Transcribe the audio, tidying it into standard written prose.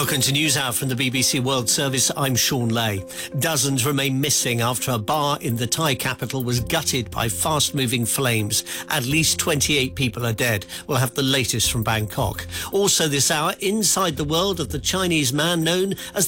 Welcome to NewsHour from the BBC World Service. I'm Sean Lay. Dozens remain missing after a bar in the Thai capital was gutted by fast-moving flames. At least 28 people are dead. We'll have the latest from Bangkok. Also this hour, inside the world of the Chinese man known as